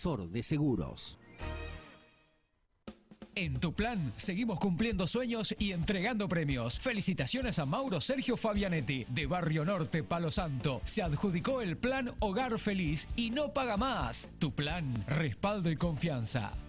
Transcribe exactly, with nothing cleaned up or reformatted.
asesor de seguros. En Tu Plan seguimos cumpliendo sueños y entregando premios. Felicitaciones a Mauro Sergio Fabianetti, de Barrio Norte, Palo Santo. Se adjudicó el plan Hogar Feliz y no paga más. Tu Plan, respaldo y confianza.